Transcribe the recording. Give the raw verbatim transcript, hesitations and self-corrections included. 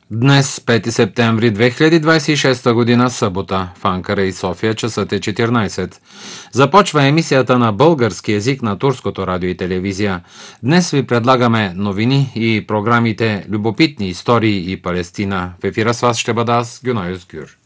Днес, пети септември две хиляди двадесет и шеста година, събота, в Анкара и София, часът е четиринадесет. Започва емисията на български език на Турското радио и телевизия. Днес ви предлагаме новини и програмите Любопитни истории и Палестина. В ефира с вас ще бъда аз, Гюнойос Гюр.